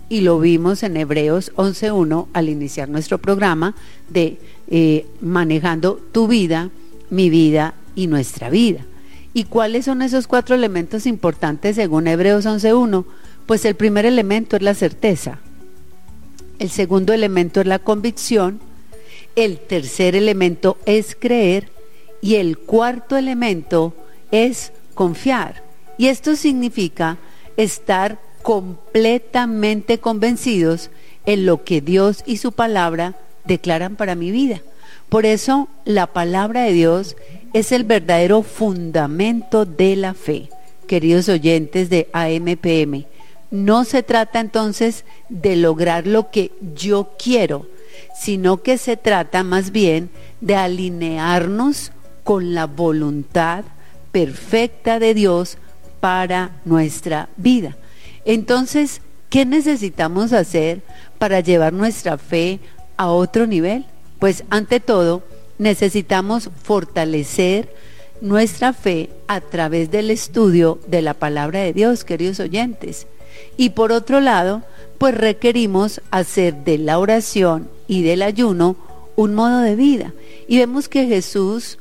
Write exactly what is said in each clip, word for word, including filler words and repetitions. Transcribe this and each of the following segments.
y lo vimos en Hebreos once uno al iniciar nuestro programa de eh, manejando tu vida, mi vida y nuestra vida. ¿Y cuáles son esos cuatro elementos importantes según Hebreos once uno? Pues el primer elemento es la certeza, el segundo elemento es la convicción, el tercer elemento es creer y el cuarto elemento es confiar. Y esto significa estar completamente convencidos en lo que Dios y su palabra declaran para mi vida. Por eso la palabra de Dios es el verdadero fundamento de la fe. Queridos oyentes de A M P M, no se trata entonces de lograr lo que yo quiero, sino que se trata más bien de alinearnos con la voluntad perfecta de Dios para nuestra vida. Entonces, ¿qué necesitamos hacer para llevar nuestra fe a otro nivel? Pues ante todo, necesitamos fortalecer nuestra fe a través del estudio de la palabra de Dios, queridos oyentes. Y por otro lado, pues requerimos hacer de la oración y del ayuno un modo de vida. Y vemos que Jesús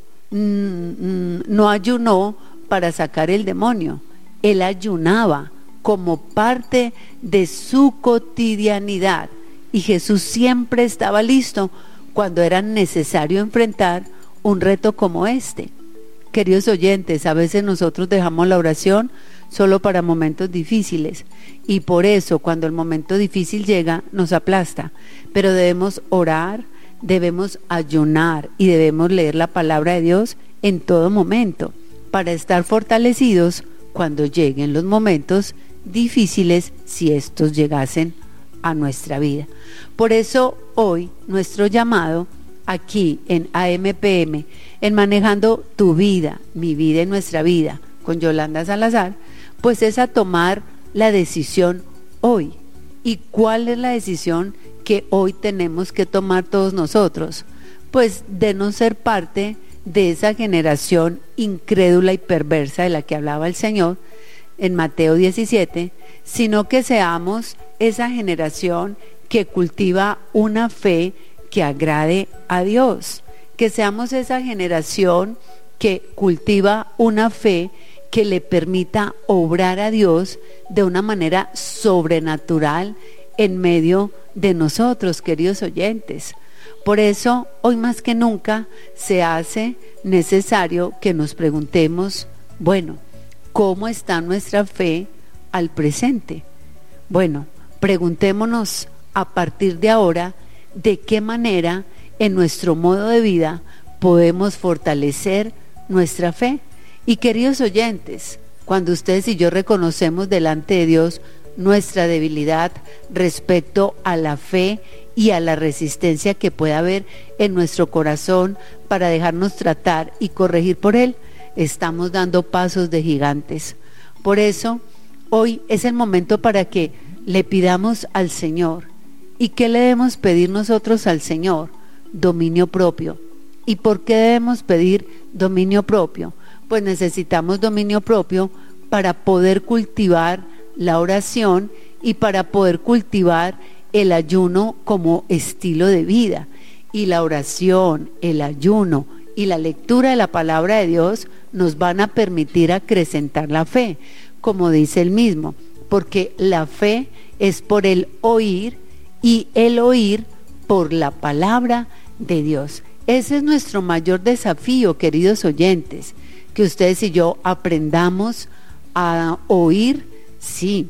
mmm, no ayunó para sacar el demonio, él ayunaba como parte de su cotidianidad, y Jesús siempre estaba listo cuando era necesario enfrentar un reto como este. Queridos oyentes, a veces nosotros dejamos la oración solo para momentos difíciles, y por eso cuando el momento difícil llega nos aplasta, pero debemos orar, debemos ayunar y debemos leer la palabra de Dios en todo momento para estar fortalecidos cuando lleguen los momentos difíciles, si estos llegasen a nuestra vida. Por eso hoy nuestro llamado aquí en A M P M, en Manejando tu Vida, mi vida y nuestra vida, con Yolanda Salazar, pues es a tomar la decisión hoy. ¿Y cuál es la decisión que hoy tenemos que tomar todos nosotros? Pues de no ser parte de esa generación incrédula y perversa de la que hablaba el Señor en Mateo diecisiete, sino que seamos esa generación que cultiva una fe que agrade a Dios, que seamos esa generación que cultiva una fe que le permita obrar a Dios de una manera sobrenatural en medio de nosotros, queridos oyentes. Por eso, hoy más que nunca, se hace necesario que nos preguntemos, bueno, ¿cómo está nuestra fe al presente? Bueno, preguntémonos a partir de ahora, ¿de qué manera en nuestro modo de vida podemos fortalecer nuestra fe? Y queridos oyentes, cuando ustedes y yo reconocemos delante de Dios nuestra debilidad respecto a la fe y a la resistencia que pueda haber en nuestro corazón para dejarnos tratar y corregir por Él, estamos dando pasos de gigantes. Por eso, hoy es el momento para que le pidamos al Señor. ¿Y qué le debemos pedir nosotros al Señor? Dominio propio. ¿Y por qué debemos pedir dominio propio? Pues necesitamos dominio propio para poder cultivar la oración y para poder cultivar el ayuno como estilo de vida. Y la oración, el ayuno y la lectura de la palabra de Dios nos van a permitir acrecentar la fe, como dice él mismo, porque la fe es por el oír y el oír por la palabra de Dios. Ese es nuestro mayor desafío, queridos oyentes, que ustedes y yo aprendamos a oír, sí,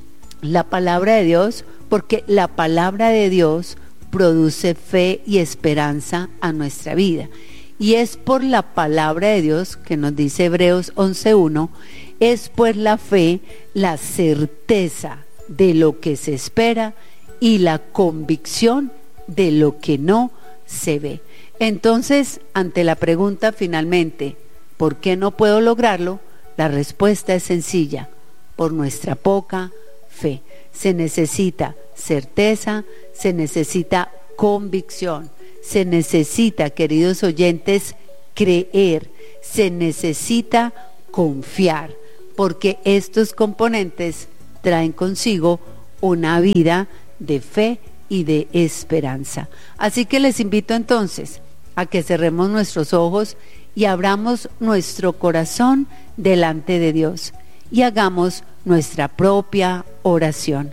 la palabra de Dios, porque la palabra de Dios produce fe y esperanza a nuestra vida. Y es por la palabra de Dios que nos dice Hebreos once uno, es pues la fe, la certeza de lo que se espera y la convicción de lo que no se ve. Entonces, ante la pregunta finalmente, ¿por qué no puedo lograrlo? La respuesta es sencilla, por nuestra poca fe. Se necesita certeza, se necesita convicción, se necesita, queridos oyentes, creer, se necesita confiar, porque estos componentes traen consigo una vida de fe y de esperanza. Así que les invito entonces a que cerremos nuestros ojos y abramos nuestro corazón delante de Dios y hagamos nuestra propia oración.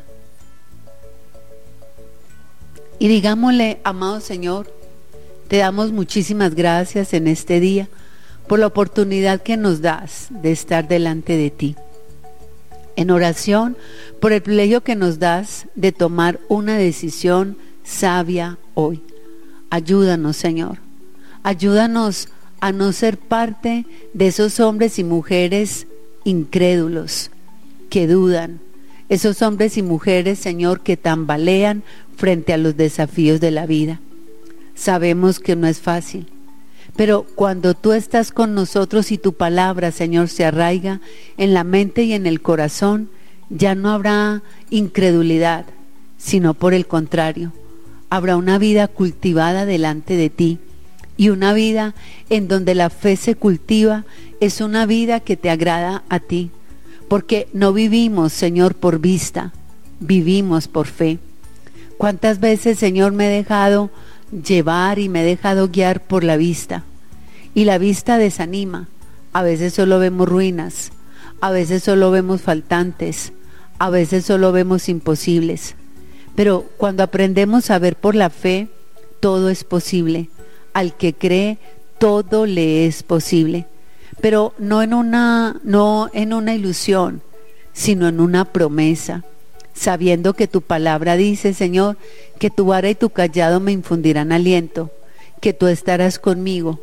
Y digámosle: amado Señor, te damos muchísimas gracias en este día por la oportunidad que nos das de estar delante de ti. En oración, por el privilegio que nos das de tomar una decisión sabia hoy. Ayúdanos, Señor. Ayúdanos a no ser parte de esos hombres y mujeres incrédulos que dudan. Esos hombres y mujeres, Señor, que tambalean frente a los desafíos de la vida. Sabemos que no es fácil, pero cuando tú estás con nosotros y tu palabra, Señor, se arraiga en la mente y en el corazón, ya no habrá incredulidad, sino por el contrario, habrá una vida cultivada delante de ti, y una vida en donde la fe se cultiva es una vida que te agrada a ti, porque no vivimos, Señor, por vista, vivimos por fe. ¿Cuántas veces, Señor, me he dejado llevar y me he dejado guiar por la vista? Y la vista desanima. A veces solo vemos ruinas, a veces solo vemos faltantes, a veces solo vemos imposibles. Pero cuando aprendemos a ver por la fe, todo es posible. Al que cree, todo le es posible. Pero no en una, no en una ilusión, sino en una promesa, sabiendo que tu palabra dice, Señor, que tu vara y tu cayado me infundirán aliento, que tú estarás conmigo,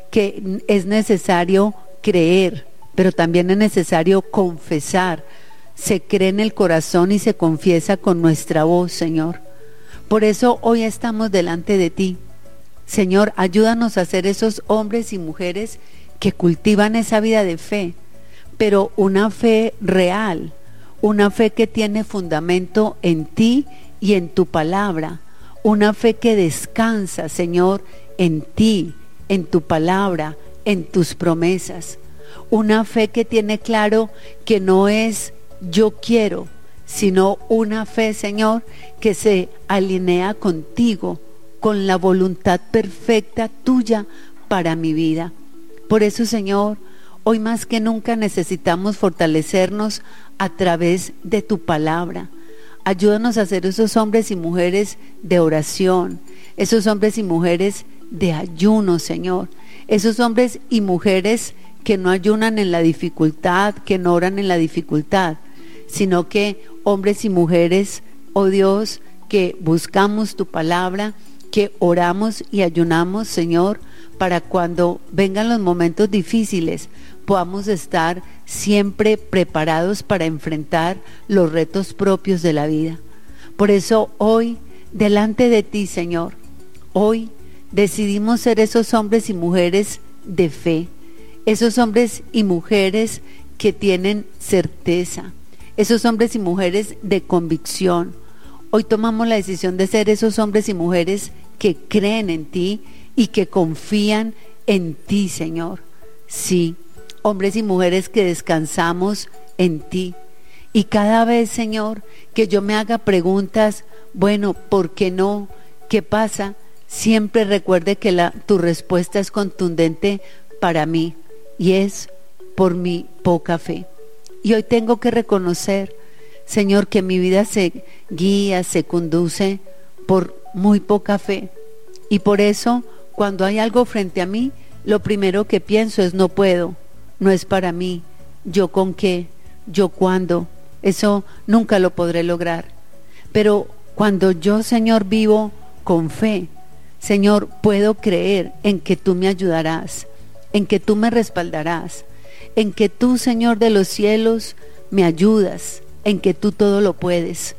que es necesario creer, pero también es necesario confesar. Se cree en el corazón y se confiesa con nuestra voz, Señor. Por eso hoy estamos delante de ti. Señor, ayúdanos a ser esos hombres y mujeres que cultivan esa vida de fe, pero una fe real, una fe que tiene fundamento en ti y en tu palabra, una fe que descansa, Señor, en ti, en tu palabra, en tus promesas, una fe que tiene claro que no es yo quiero, sino una fe, Señor, que se alinea contigo, con la voluntad perfecta tuya para mi vida. Por eso, Señor, hoy más que nunca necesitamos fortalecernos a través de tu palabra. Ayúdanos a ser esos hombres y mujeres de oración, esos hombres y mujeres de ayuno, Señor, esos hombres y mujeres que no ayunan en la dificultad, que no oran en la dificultad, sino que hombres y mujeres, oh Dios, que buscamos tu palabra, que oramos y ayunamos, Señor, para cuando vengan los momentos difíciles podamos estar siempre preparados para enfrentar los retos propios de la vida. Por eso hoy, delante de ti, Señor, hoy decidimos ser esos hombres y mujeres de fe, esos hombres y mujeres que tienen certeza, esos hombres y mujeres de convicción. Hoy tomamos la decisión de ser esos hombres y mujeres que creen en ti y que confían en ti, Señor. Sí, hombres y mujeres que descansamos en ti. Y cada vez, Señor, que yo me haga preguntas, bueno, ¿por qué no? ¿Qué pasa? Siempre recuerde que la, tu respuesta es contundente para mí y es por mi poca fe. Y hoy tengo que reconocer, Señor, que mi vida se guía, se conduce por muy poca fe. Y por eso, cuando hay algo frente a mí, lo primero que pienso es no puedo, no es para mí, yo con qué, yo cuándo, eso nunca lo podré lograr. Pero cuando yo, Señor, vivo con fe, Señor, puedo creer en que tú me ayudarás, en que tú me respaldarás, en que tú, Señor de los cielos, me ayudas, en que tú todo lo puedes.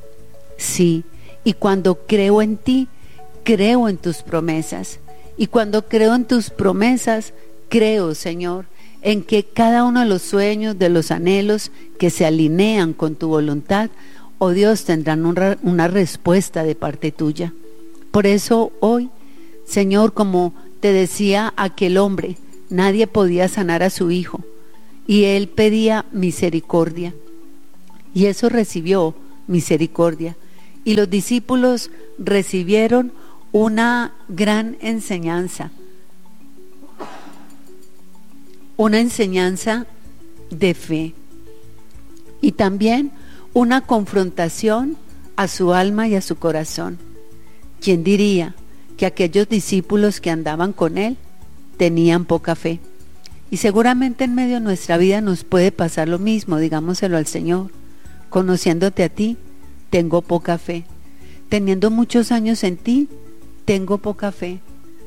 Sí, y cuando creo en ti, creo en tus promesas. Y cuando creo en tus promesas, creo, Señor, en que cada uno de los sueños, de los anhelos que se alinean con tu voluntad, oh Dios, tendrán una, una respuesta de parte tuya. Por eso hoy, Señor, como te decía aquel hombre, nadie podía sanar a su hijo y él pedía misericordia y eso recibió misericordia. Y los discípulos recibieron una gran enseñanza, una enseñanza de fe y también una confrontación a su alma y a su corazón. ¿Quién diría que aquellos discípulos que andaban con él tenían poca fe? Y seguramente en medio de nuestra vida nos puede pasar lo mismo, digámoselo al Señor. Conociéndote a ti, tengo poca fe. Teniendo muchos años en ti, tengo poca fe.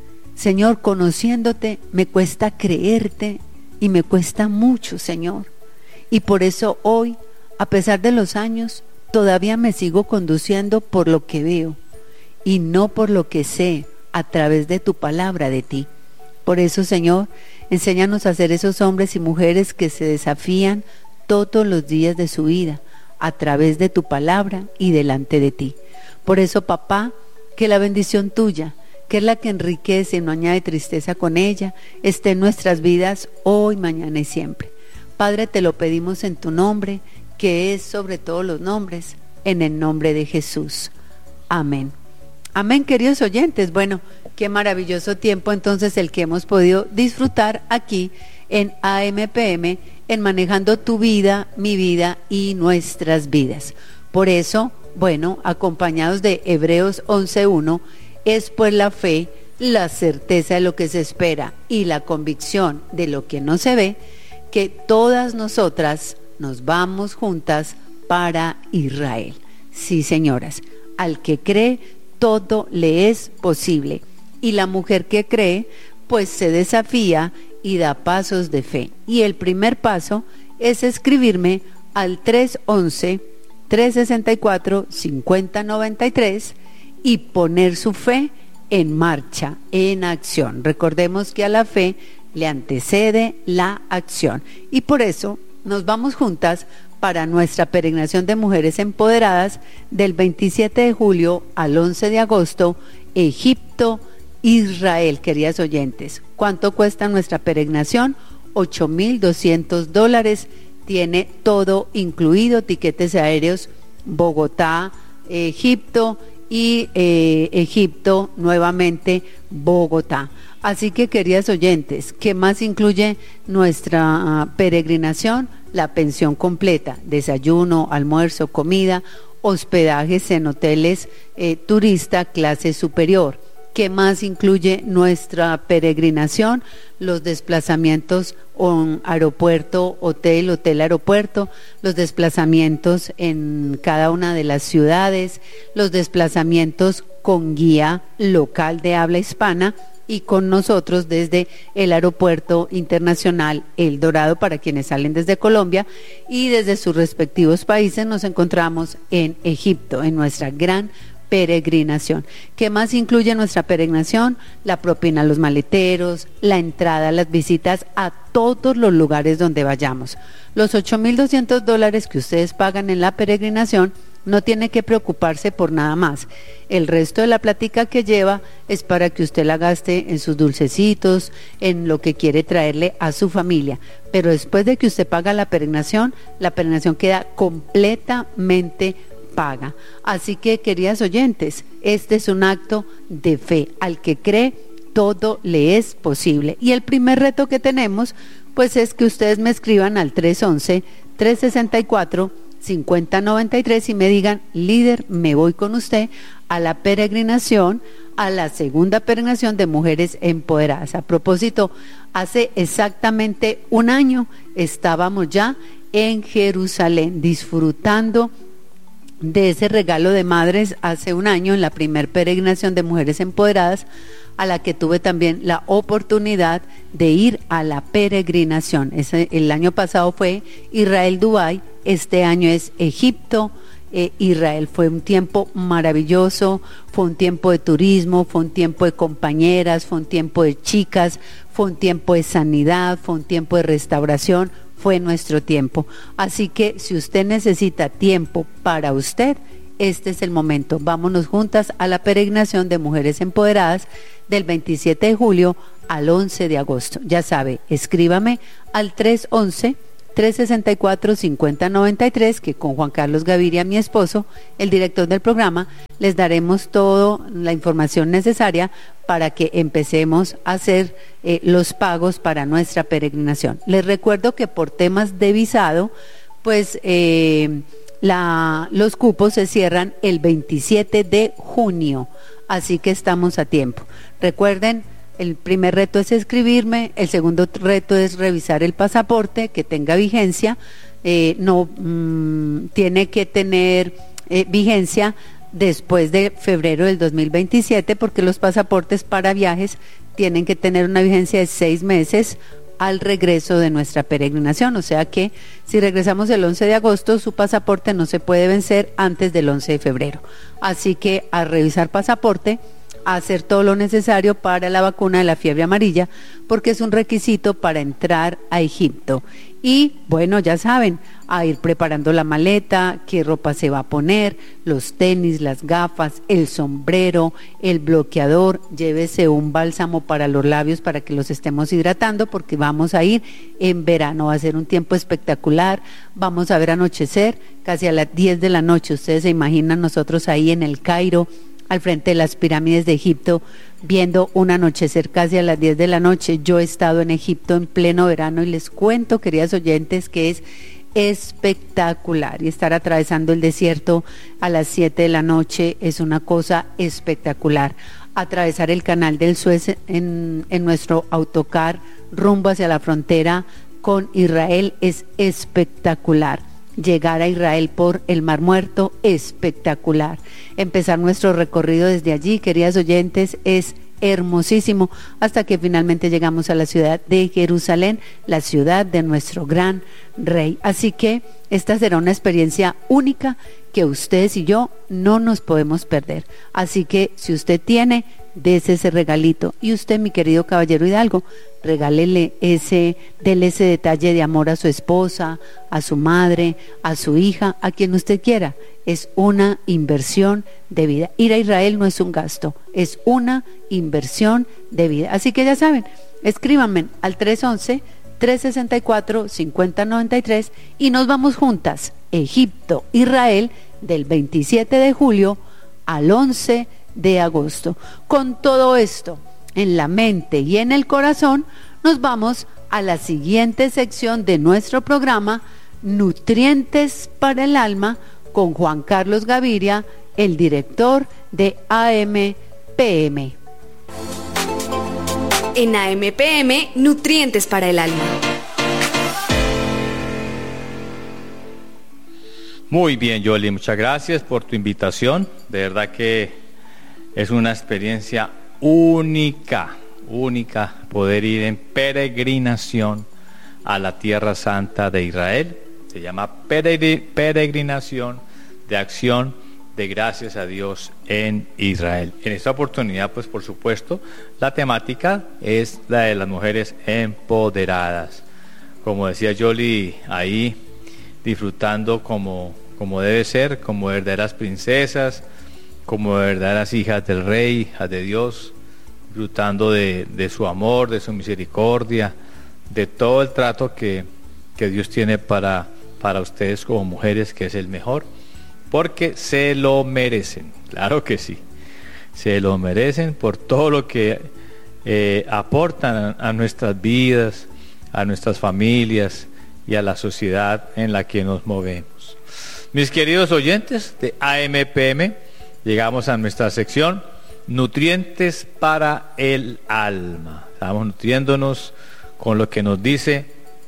Señor, conociéndote, me cuesta creerte y me cuesta mucho, Señor. Y por eso hoy, a pesar de los años, todavía me sigo conduciendo por lo que veo y no por lo que sé a través de tu palabra de ti. Por eso, Señor, enséñanos a ser esos hombres y mujeres que se desafían todos los días de su vida a través de tu palabra y delante de ti. Por eso, papá, que la bendición tuya, que es la que enriquece y no añade tristeza con ella, esté en nuestras vidas hoy, mañana y siempre. Padre, te lo pedimos en tu nombre, que es sobre todos los nombres, en el nombre de Jesús. Amén. Amén, queridos oyentes. Bueno, qué maravilloso tiempo entonces el que hemos podido disfrutar aquí en A M P M, en Manejando tu Vida, mi vida y nuestras vidas. Por eso, bueno, acompañados de Hebreos once uno, es pues la fe, la certeza de lo que se espera y la convicción de lo que no se ve, que todas nosotras nos vamos juntas para Israel. Sí, señoras, al que cree, todo le es posible. Y la mujer que cree, pues se desafía y da pasos de fe. Y el primer paso es escribirme al tres once, tres sesenta y cuatro, cincuenta noventa y tres y poner su fe en marcha, en acción. Recordemos que a la fe le antecede la acción. Y por eso nos vamos juntas para nuestra peregrinación de mujeres empoderadas del veintisiete de julio al once de agosto, Egipto, Israel, queridas oyentes. ¿Cuánto cuesta nuestra peregrinación? ocho mil doscientos dólares. Tiene todo incluido, tiquetes aéreos, Bogotá, Egipto y eh, Egipto, nuevamente Bogotá. Así que, queridas oyentes, ¿qué más incluye nuestra uh, peregrinación? La pensión completa, desayuno, almuerzo, comida, hospedajes en hoteles eh, turista clase superior. ¿Qué más incluye nuestra peregrinación? Los desplazamientos en aeropuerto, hotel, hotel, aeropuerto, los desplazamientos en cada una de las ciudades, los desplazamientos con guía local de habla hispana y con nosotros desde el Aeropuerto Internacional El Dorado para quienes salen desde Colombia, y desde sus respectivos países nos encontramos en Egipto, en nuestra gran peregrinación. ¿Qué más incluye nuestra peregrinación? La propina a los maleteros, la entrada a las visitas a todos los lugares donde vayamos. Los ocho mil doscientos dólares que ustedes pagan en la peregrinación no tiene que preocuparse por nada más. El resto de la plática que lleva es para que usted la gaste en sus dulcecitos, en lo que quiere traerle a su familia. Pero después de que usted paga la peregrinación, la peregrinación queda completamente paga. Así que, queridas oyentes, este es un acto de fe. Al que cree, todo le es posible. Y el primer reto que tenemos, pues es que ustedes me escriban al tres once, tres sesenta y cuatro, cincuenta noventa y tres y me digan: líder, me voy con usted a la peregrinación, a la segunda peregrinación de mujeres empoderadas. A propósito, hace exactamente un año estábamos ya en Jerusalén disfrutando de ese regalo de madres hace un año en la primer peregrinación de mujeres empoderadas, a la que tuve también la oportunidad de ir a la peregrinación. Ese, el año pasado fue Israel, Dubái, este año es Egipto, eh, Israel. Fue un tiempo maravilloso, fue un tiempo de turismo, fue un tiempo de compañeras, fue un tiempo de chicas, fue un tiempo de sanidad, fue un tiempo de restauración, fue nuestro tiempo. Así que si usted necesita tiempo para usted, este es el momento. Vámonos juntas a la peregrinación de mujeres empoderadas del veintisiete de julio al once de agosto. Ya sabe, escríbame al tres once, tres seis cuatro, cinco cero nueve tres, que con Juan Carlos Gaviria, mi esposo, el director del programa, les daremos toda la información necesaria para que empecemos a hacer eh, los pagos para nuestra peregrinación. Les recuerdo que por temas de visado, pues eh, la, los cupos se cierran el veintisiete de junio, así que estamos a tiempo. Recuerden, el primer reto es escribirme, el segundo reto es revisar el pasaporte, que tenga vigencia, eh, no mmm, tiene que tener eh, vigencia después de febrero del dos mil veintisiete, porque los pasaportes para viajes tienen que tener una vigencia de seis meses al regreso de nuestra peregrinación, o sea que si regresamos el once de agosto, su pasaporte no se puede vencer antes del once de febrero. Así que a revisar pasaporte, a hacer todo lo necesario para la vacuna de la fiebre amarilla, porque es un requisito para entrar a Egipto. Y bueno, ya saben, a ir preparando la maleta, qué ropa se va a poner, los tenis, las gafas, el sombrero, el bloqueador, llévese un bálsamo para los labios para que los estemos hidratando, porque vamos a ir en verano, va a ser un tiempo espectacular, vamos a ver anochecer casi a las diez de la noche. Ustedes se imaginan nosotros ahí en el Cairo, al frente de las pirámides de Egipto, viendo un anochecer casi a las diez de la noche. Yo he estado en Egipto en pleno verano y les cuento, queridas oyentes, que es espectacular, y estar atravesando el desierto a las siete de la noche es una cosa espectacular. Atravesar el canal del Suez en, en nuestro autocar rumbo hacia la frontera con Israel es espectacular. Llegar a Israel por el Mar Muerto, espectacular. Empezar nuestro recorrido desde allí, queridas oyentes, es hermosísimo, hasta que finalmente llegamos a la ciudad de Jerusalén, la ciudad de nuestro gran rey. Así que esta será una experiencia única que ustedes y yo no nos podemos perder. Así que si usted tiene, dese ese regalito. Y usted, mi querido caballero Hidalgo, regálele ese, dele ese detalle de amor a su esposa, a su madre, a su hija, a quien usted quiera. Es una inversión de vida. Ir a Israel no es un gasto, es una inversión de vida. Así que ya saben, escríbanme al tres once, tres sesenta y cuatro, cincuenta noventa y tres y nos vamos juntas, Egipto, Israel, del veintisiete de julio al once de agosto. Con todo esto en la mente y en el corazón, nos vamos a la siguiente sección de nuestro programa, Nutrientes para el Alma, con Juan Carlos Gaviria, el director de A M P M. En A M P M, Nutrientes para el Alma. Muy bien, Yoli, muchas gracias por tu invitación. De verdad que es una experiencia única, única poder ir en peregrinación a la Tierra Santa de Israel. Se llama peregrinación de acción de gracias a Dios en Israel. En esta oportunidad, pues por supuesto, la temática es la de las mujeres empoderadas. Como decía Yoli, ahí disfrutando como, como debe ser, como verdaderas princesas, como verdaderas hijas del Rey, hijas de Dios, disfrutando de, de su amor, de su misericordia, de todo el trato que, que Dios tiene para, para ustedes como mujeres, que es el mejor, porque se lo merecen, claro que sí, se lo merecen por todo lo que eh, aportan a, a nuestras vidas, a nuestras familias y a la sociedad en la que nos movemos. Mis queridos oyentes de A M P M, llegamos a nuestra sección Nutrientes para el Alma. Estamos nutriéndonos con lo que nos dice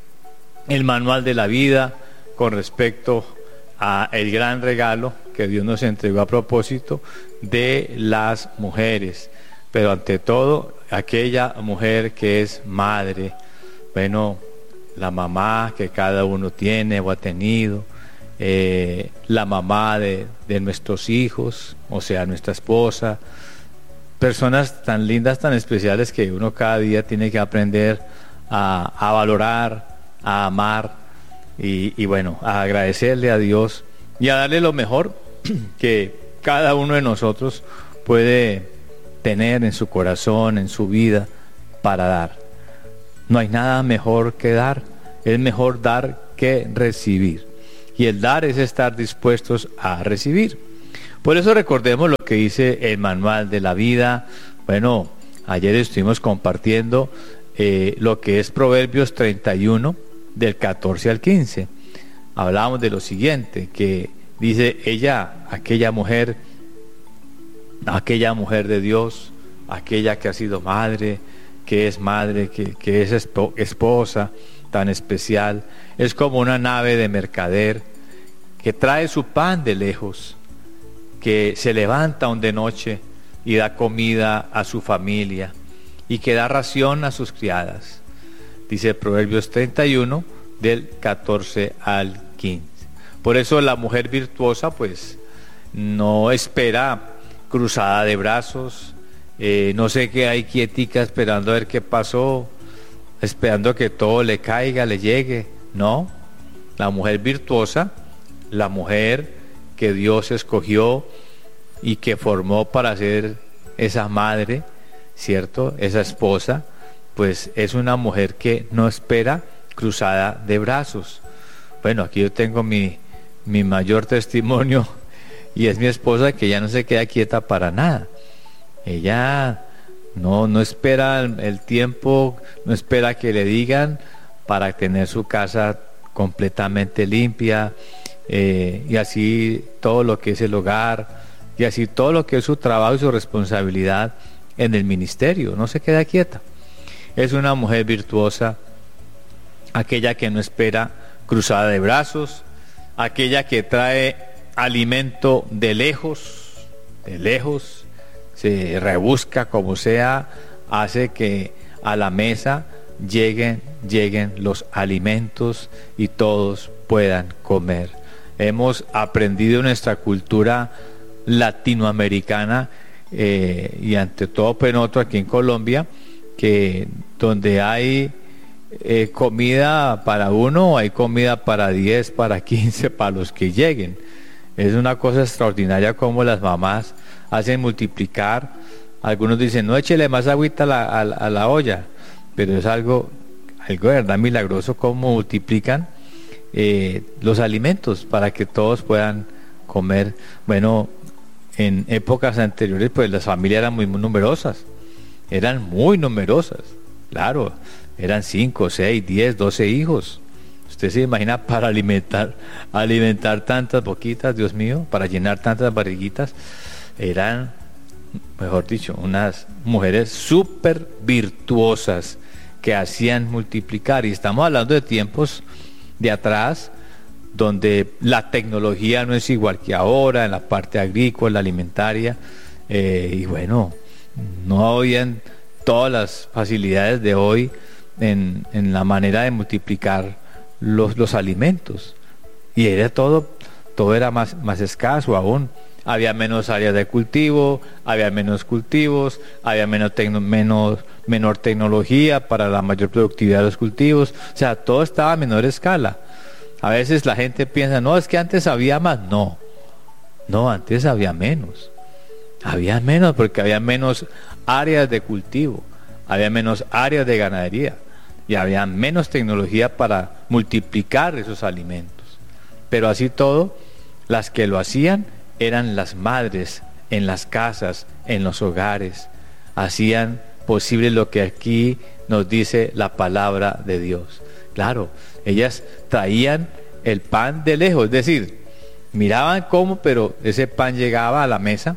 el manual de la vida con respecto a el gran regalo que Dios nos entregó a propósito de las mujeres, pero ante todo aquella mujer que es madre, bueno, la mamá que cada uno tiene o ha tenido, eh, la mamá de, de nuestros hijos, o sea, nuestra esposa, personas tan lindas, tan especiales que uno cada día tiene que aprender a, a valorar, a amar y, y bueno, a agradecerle a Dios y a darle lo mejor que cada uno de nosotros puede tener en su corazón, en su vida, para dar. No hay nada mejor que dar. Es mejor dar que recibir. Y el dar es estar dispuestos a recibir. Por eso recordemos lo que dice el manual de la vida. Bueno, ayer estuvimos compartiendo eh, lo que es Proverbios treinta y uno, del catorce al quince. Hablábamos de lo siguiente, que dice ella, aquella mujer, aquella mujer de Dios, aquella que ha sido madre, que es madre, que, que es esposa tan especial, es como una nave de mercader que trae su pan de lejos, que se levanta aún de noche y da comida a su familia y que da ración a sus criadas. Dice Proverbios treinta y uno, del catorce al quince. Por eso la mujer virtuosa pues no espera cruzada de brazos, eh, no se queda ahí quietica esperando a ver qué pasó, esperando que todo le caiga, le llegue. No, la mujer virtuosa, la mujer que Dios escogió y que formó para ser esa madre, ¿cierto? Esa esposa, pues es una mujer que no espera cruzada de brazos. Bueno, aquí yo tengo mi, mi mayor testimonio y es mi esposa, que ya no se queda quieta para nada. Ella no, no espera el, el tiempo, no espera que le digan para tener su casa completamente limpia, eh, y así todo lo que es el hogar, y así todo lo que es su trabajo y su responsabilidad en el ministerio. No se queda quieta. Es una mujer virtuosa, aquella que no espera cruzada de brazos, aquella que trae alimento de lejos, de lejos, se rebusca como sea, hace que a la mesa lleguen, lleguen los alimentos y todos puedan comer. Hemos aprendido en nuestra cultura latinoamericana, eh, y ante todo pues nosotros aquí en Colombia, que donde hay eh, comida para uno, hay comida para diez, para quince, para los que lleguen. Es una cosa extraordinaria como las mamás hacen multiplicar. Algunos dicen, no, échele más agüita a la, a, a la olla, pero es algo, algo de verdad milagroso cómo multiplican eh, los alimentos para que todos puedan comer. Bueno, en épocas anteriores pues las familias eran muy, muy numerosas, eran muy numerosas, claro, eran cinco, seis, diez, doce hijos. Usted se imagina para alimentar, alimentar tantas boquitas, Dios mío, para llenar tantas barriguitas. Eran, mejor dicho, unas mujeres súper virtuosas que hacían multiplicar. Y estamos hablando de tiempos de atrás, donde la tecnología no es igual que ahora en la parte agrícola, alimentaria, eh, y bueno, no habían todas las facilidades de hoy en, en la manera de multiplicar los, los alimentos, y era todo, todo era más, más escaso aún. Había menos áreas de cultivo, había menos cultivos, había menos, tecno, menos menor tecnología para la mayor productividad de los cultivos, o sea, todo estaba a menor escala. A veces la gente piensa, no, es que antes había más. No, no, antes había menos. Había menos porque había menos áreas de cultivo, había menos áreas de ganadería y había menos tecnología para multiplicar esos alimentos. Pero así todo, las que lo hacían eran las madres en las casas, en los hogares. Hacían posible lo que aquí nos dice la palabra de Dios. Claro, ellas traían el pan de lejos, es decir, miraban cómo, pero ese pan llegaba a la mesa,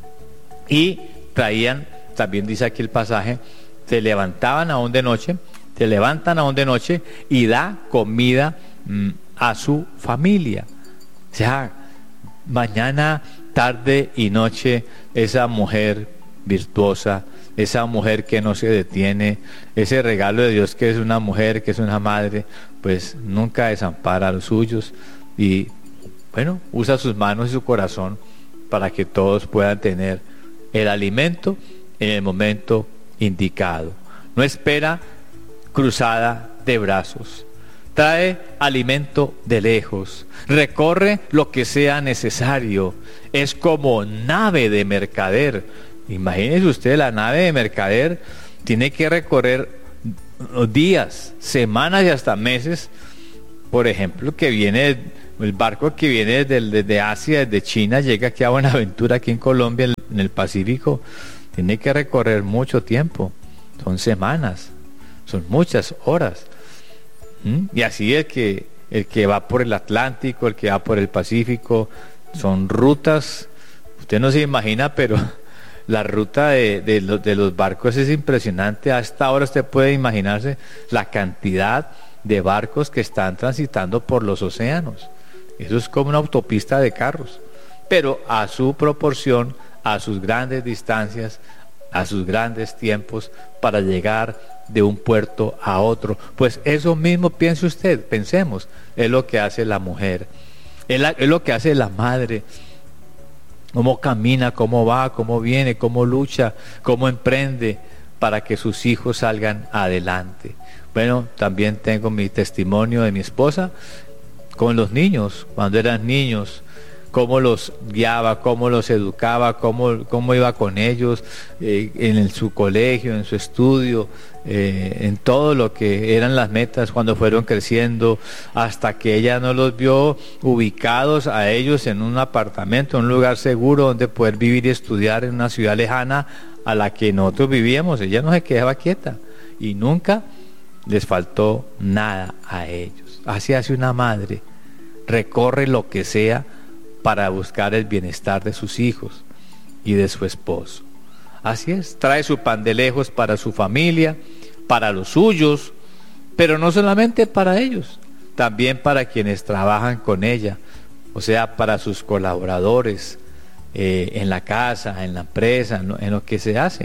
y traían, también dice aquí el pasaje, se levantaban aún de noche, se levantan aún de noche y da comida mmm, a su familia. O sea, mañana, tarde y noche, esa mujer virtuosa, esa mujer que no se detiene, ese regalo de Dios que es una mujer, que es una madre, pues nunca desampara a los suyos y bueno, usa sus manos y su corazón para que todos puedan tener el alimento en el momento indicado. No espera cruzada de brazos, trae alimento de lejos, recorre lo que sea necesario, es como nave de mercader. Imagínese usted, la nave de mercader tiene que recorrer días, semanas y hasta meses por ejemplo, que viene, el barco que viene desde, desde Asia, desde China, llega aquí a Buenaventura, aquí en Colombia, en el Pacífico, tiene que recorrer mucho tiempo, son semanas, son muchas horas. ¿Mm? Y así el que, el que va por el Atlántico, el que va por el Pacífico, son rutas, usted no se imagina, pero la ruta de, de, los, de los barcos es impresionante. Hasta ahora usted puede imaginarse la cantidad de barcos que están transitando por los océanos. Eso es como una autopista de carros, pero a su proporción, a sus grandes distancias, a sus grandes tiempos para llegar de un puerto a otro. Pues eso mismo piense usted, pensemos, es lo que hace la mujer, es, la, es lo que hace la madre. Cómo camina, cómo va, cómo viene, cómo lucha, cómo emprende para que sus hijos salgan adelante. Bueno, también tengo mi testimonio de mi esposa con los niños, cuando eran niños, cómo los guiaba, cómo los educaba, cómo, cómo iba con ellos eh, en el, su colegio, en su estudio, eh, en todo lo que eran las metas cuando fueron creciendo, hasta que ella no los vio ubicados a ellos en un apartamento, en un lugar seguro donde poder vivir y estudiar en una ciudad lejana a la que nosotros vivíamos. Ella no se quedaba quieta y nunca les faltó nada a ellos. Así hace una madre, recorre lo que sea para buscar el bienestar de sus hijos y de su esposo. Así es, trae su pan de lejos para su familia, para los suyos, pero no solamente para ellos, también para quienes trabajan con ella, o sea, para sus colaboradores eh, en la casa, en la empresa, en lo, en lo que se hace,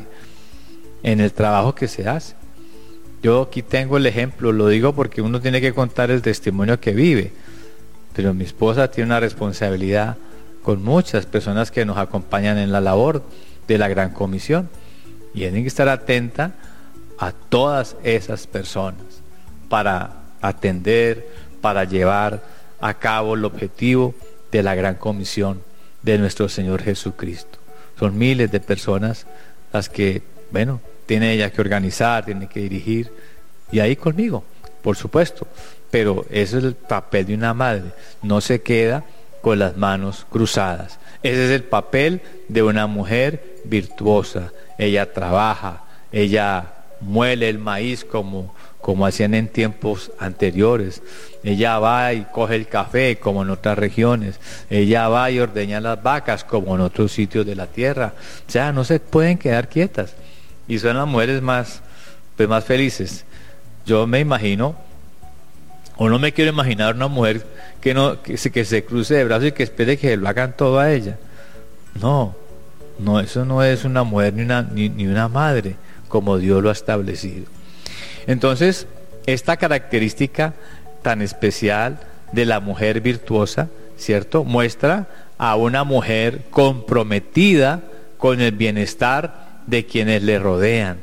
en el trabajo que se hace. Yo aquí tengo el ejemplo, lo digo porque uno tiene que contar el testimonio que vive, pero mi esposa tiene una responsabilidad con muchas personas que nos acompañan en la labor de la Gran Comisión, y tienen que estar atenta a todas esas personas para atender, para llevar a cabo el objetivo de la Gran Comisión de nuestro Señor Jesucristo. Son miles de personas las que, bueno, tiene ella que organizar, tiene que dirigir, y ahí conmigo, por supuesto. Pero ese es el papel de una madre, no se queda con las manos cruzadas. Ese es el papel de una mujer virtuosa. Ella trabaja, ella muele el maíz como, como hacían en tiempos anteriores. Ella va y coge el café como en otras regiones. Ella va y ordeña las vacas como en otros sitios de la tierra. O sea, no se pueden quedar quietas. Y son las mujeres más, pues, más felices. Yo me imagino, o no me quiero imaginar una mujer que no que se, que se cruce de brazos y que espere que lo hagan todo a ella. No, no, eso no es una mujer ni una, ni, ni una madre como Dios lo ha establecido. Entonces, esta característica tan especial de la mujer virtuosa, ¿cierto?, muestra a una mujer comprometida con el bienestar de quienes le rodean,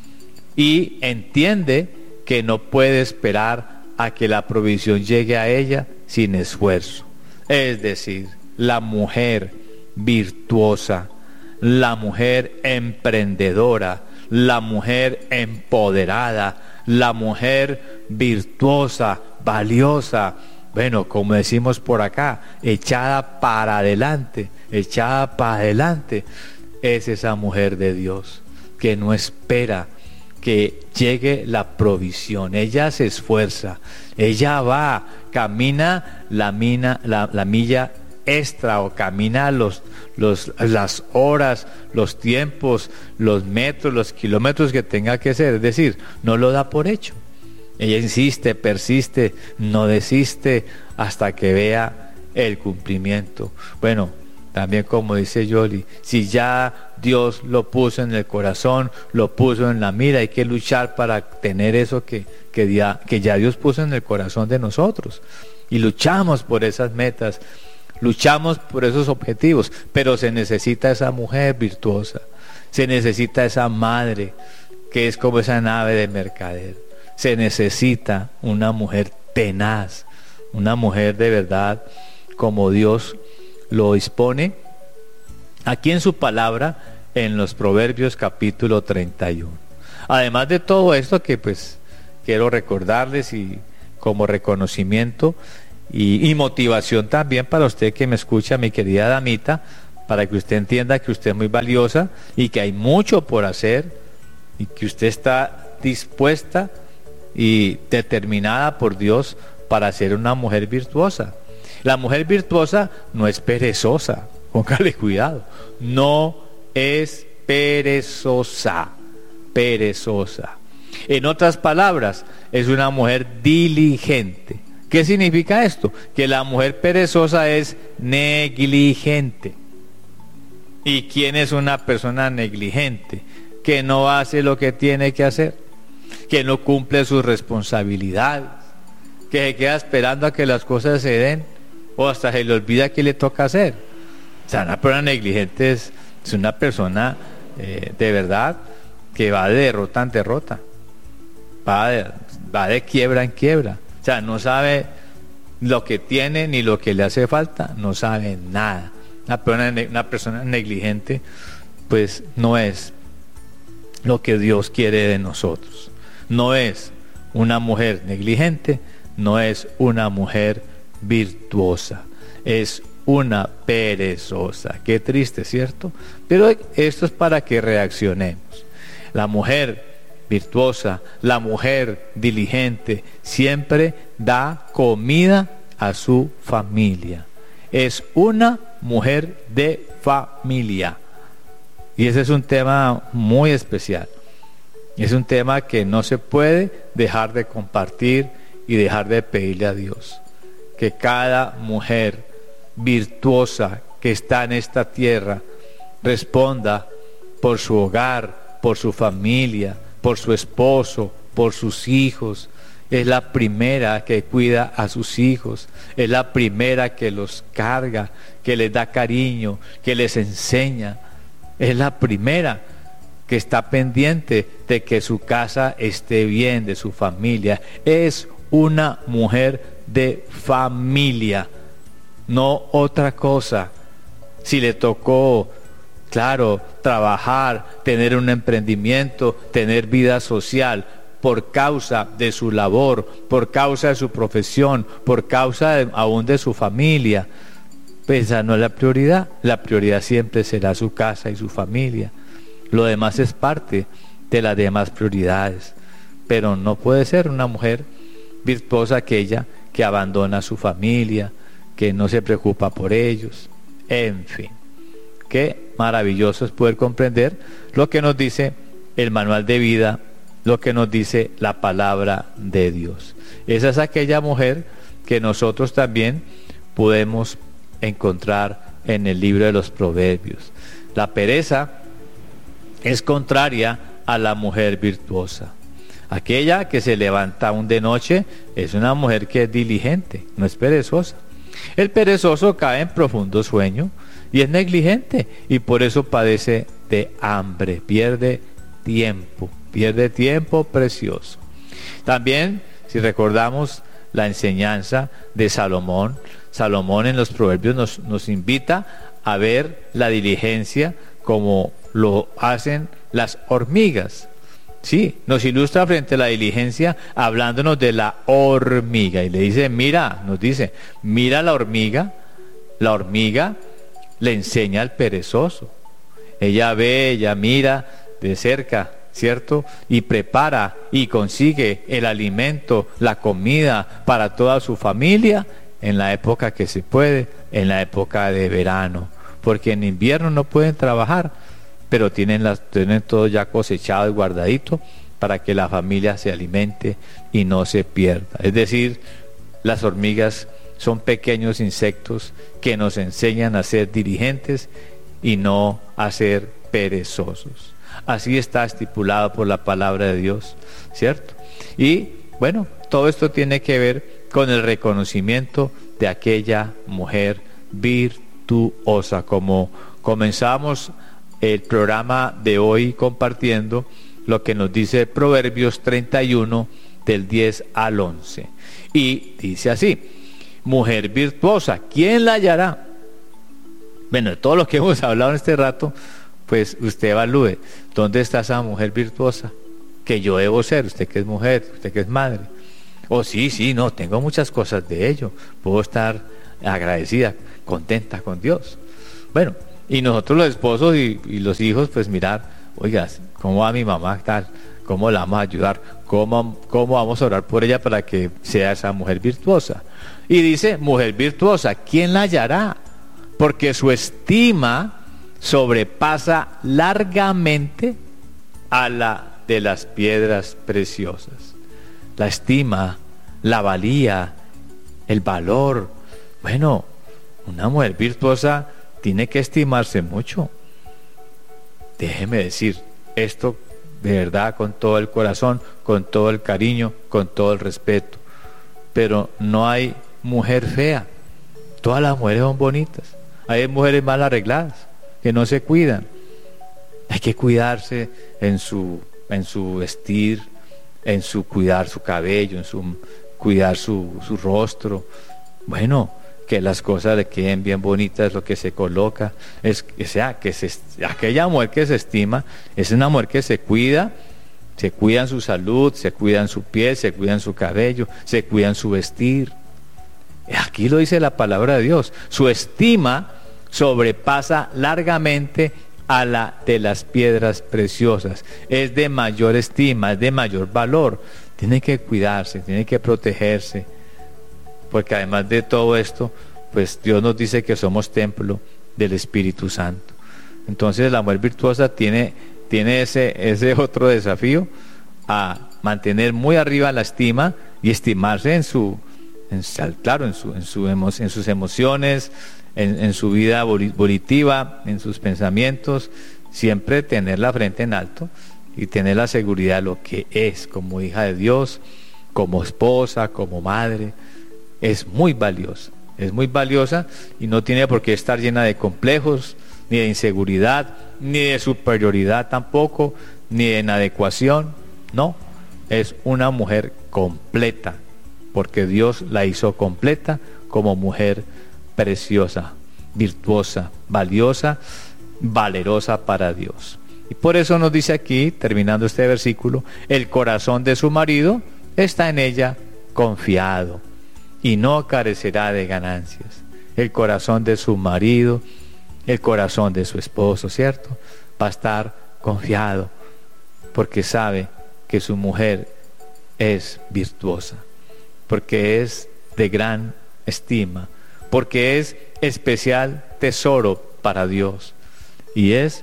y entiende que no puede esperar a que la provisión llegue a ella sin esfuerzo. Es decir, la mujer virtuosa, la mujer emprendedora, la mujer empoderada, la mujer virtuosa, valiosa, bueno, como decimos por acá, echada para adelante, echada para adelante, es esa mujer de Dios que no espera que llegue la provisión. Ella se esfuerza, ella va, camina la, mina, la, la milla extra, o camina los, los, las horas, los tiempos, los metros, los kilómetros que tenga que hacer. Es decir, no lo da por hecho. Ella insiste, persiste, no desiste hasta que vea el cumplimiento. Bueno, también como dice Yoli, si ya Dios lo puso en el corazón, lo puso en la mira, hay que luchar para tener eso que, que, ya, que ya Dios puso en el corazón de nosotros. Y luchamos por esas metas, luchamos por esos objetivos, pero se necesita esa mujer virtuosa, se necesita esa madre que es como esa nave de mercader, se necesita una mujer tenaz, una mujer de verdad como Dios lo dispone aquí en su palabra, en los Proverbios capítulo treinta y uno. Además de todo esto que pues quiero recordarles y como reconocimiento y, y motivación también para usted que me escucha, mi querida damita, para que usted entienda que usted es muy valiosa y que hay mucho por hacer y que usted está dispuesta y determinada por Dios para ser una mujer virtuosa. La mujer virtuosa no es perezosa, póngale cuidado, no es perezosa, perezosa. En otras palabras, es una mujer diligente. ¿Qué significa esto? Que la mujer perezosa es negligente. ¿Y quién es una persona negligente? Que no hace lo que tiene que hacer, que no cumple sus responsabilidades, que se queda esperando a que las cosas se den o hasta se le olvida qué le toca hacer. O sea, una persona negligente es, es una persona eh, de verdad que va de derrota en derrota, va de, va de quiebra en quiebra. O sea, no sabe lo que tiene ni lo que le hace falta, no sabe nada. Una persona, una persona negligente pues no es lo que Dios quiere de nosotros. No es una mujer negligente, no es una mujer virtuosa, es una perezosa. Qué triste, ¿cierto? Pero esto es para que reaccionemos. La mujer virtuosa, la mujer diligente, siempre da comida a su familia. Es una mujer de familia. Y ese es un tema muy especial. Es un tema que no se puede dejar de compartir y dejar de pedirle a Dios. Que cada mujer virtuosa que está en esta tierra responda por su hogar, por su familia, por su esposo, por sus hijos. Es la primera que cuida a sus hijos, es la primera que los carga, que les da cariño, que les enseña. Es la primera que está pendiente de que su casa esté bien, de su familia. Es una mujer de familia, no otra cosa. Si le tocó, claro, trabajar, tener un emprendimiento, tener vida social, por causa de su labor, por causa de su profesión, por causa de, aún de su familia, pues esa no es la prioridad. La prioridad siempre será su casa y su familia. Lo demás es parte de las demás prioridades, pero no puede ser una mujer virtuosa aquella que abandona a su familia, que no se preocupa por ellos. En fin, qué maravilloso es poder comprender lo que nos dice el manual de vida, lo que nos dice la palabra de Dios. Esa es aquella mujer que nosotros también podemos encontrar en el libro de los Proverbios. La pereza es contraria a la mujer virtuosa. Aquella que se levanta aún de noche es una mujer que es diligente, no es perezosa. El perezoso cae en profundo sueño y es negligente y por eso padece de hambre, pierde tiempo, pierde tiempo precioso. También, si recordamos la enseñanza de Salomón, Salomón en los Proverbios nos, nos invita a ver la diligencia como lo hacen las hormigas. Sí, nos ilustra frente a la diligencia hablándonos de la hormiga y le dice, mira, nos dice, mira la hormiga, la hormiga le enseña al perezoso. Ella ve, ella mira de cerca, ¿cierto? Y prepara y consigue el alimento, la comida para toda su familia en la época que se puede, en la época de verano, porque en invierno no pueden trabajar, pero tienen, las, tienen todo ya cosechado y guardadito para que la familia se alimente y no se pierda. Es decir, las hormigas son pequeños insectos que nos enseñan a ser diligentes y no a ser perezosos. Así está estipulado por la palabra de Dios, ¿cierto? Y bueno, todo esto tiene que ver con el reconocimiento de aquella mujer virtuosa. Como comenzamos el programa de hoy compartiendo lo que nos dice Proverbios treinta y uno del diez al once. Y dice así, mujer virtuosa, ¿quién la hallará? Bueno, de todo lo que hemos hablado en este rato, pues usted evalúe, ¿dónde está esa mujer virtuosa? Que yo debo ser, usted que es mujer, usted que es madre. Oh, sí, sí, no, tengo muchas cosas de ello. Puedo estar agradecida, contenta con Dios. Bueno, y nosotros los esposos y, y los hijos, pues mirar, oiga, ¿cómo va mi mamá tal? ¿Cómo la vamos a ayudar? ¿Cómo, ¿Cómo vamos a orar por ella para que sea esa mujer virtuosa? Y dice, mujer virtuosa, ¿quién la hallará? Porque su estima sobrepasa largamente a la de las piedras preciosas. La estima, la valía, el valor. Bueno, una mujer virtuosa tiene que estimarse mucho. Déjeme decir esto de verdad, con todo el corazón, con todo el cariño, con todo el respeto. Pero no hay mujer fea. Todas las mujeres son bonitas. Hay mujeres mal arregladas, que no se cuidan. Hay que cuidarse en su, en su vestir, en su cuidar su cabello, en su cuidar su, su rostro. Bueno, que las cosas le queden bien bonitas, lo que se coloca, es, o sea, que se, aquella mujer que se estima, es una mujer que se cuida, se cuida en su salud, se cuida en su piel, se cuida en su cabello, se cuida en su vestir. Aquí lo dice la palabra de Dios, su estima sobrepasa largamente a la de las piedras preciosas, es de mayor estima, es de mayor valor. Tiene que cuidarse, tiene que protegerse, porque además de todo esto, pues Dios nos dice que somos templo del Espíritu Santo. Entonces la mujer virtuosa tiene, tiene ese, ese otro desafío, a mantener muy arriba la estima y estimarse en su, en, claro, en, su, en, su emo, en sus emociones, en, en su vida volitiva, en sus pensamientos, siempre tener la frente en alto y tener la seguridad de lo que es como hija de Dios, como esposa, como madre. Es muy valiosa, es muy valiosa y no tiene por qué estar llena de complejos, ni de inseguridad, ni de superioridad tampoco, ni de inadecuación. No, es una mujer completa, porque Dios la hizo completa como mujer preciosa, virtuosa, valiosa, valerosa para Dios. Y por eso nos dice aquí, terminando este versículo, el corazón de su marido está en ella confiado y no carecerá de ganancias. El corazón de su marido, el corazón de su esposo, ¿cierto? Va a estar confiado porque sabe que su mujer es virtuosa, porque es de gran estima, porque es especial tesoro para Dios y es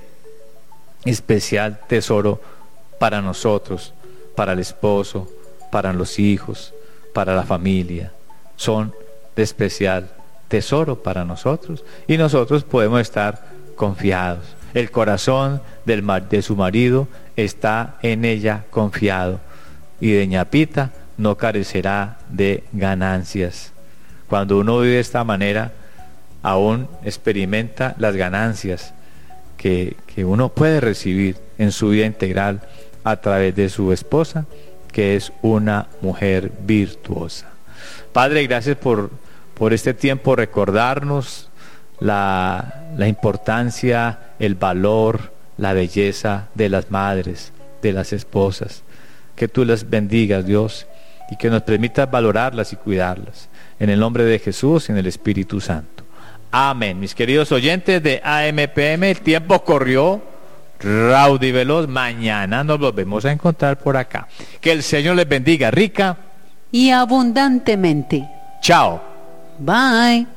especial tesoro para nosotros, para el esposo, para los hijos, para la familia. Son de especial tesoro para nosotros y nosotros podemos estar confiados. El corazón del, de su marido está en ella confiado y de ñapita no carecerá de ganancias. Cuando uno vive de esta manera, aún experimenta las ganancias que, que uno puede recibir en su vida integral a través de su esposa, que es una mujer virtuosa. Padre, gracias por, por este tiempo, recordarnos la, la importancia, el valor, la belleza de las madres, de las esposas. Que tú las bendigas, Dios, y que nos permitas valorarlas y cuidarlas. En el nombre de Jesús y en el Espíritu Santo. Amén. Mis queridos oyentes de A M P M, el tiempo corrió raudo y veloz. Mañana nos volvemos a encontrar por acá. Que el Señor les bendiga rica y abundantemente. Chao. Bye.